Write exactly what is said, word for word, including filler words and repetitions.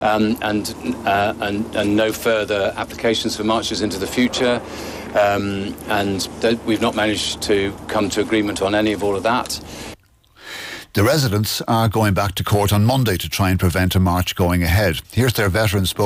um, and, uh, and and no further applications for marches into the future. Um, and th- we've not managed to come to agreement on any of all of that. The residents are going back to court on Monday to try and prevent a march going ahead. Here's their veteran spokesman.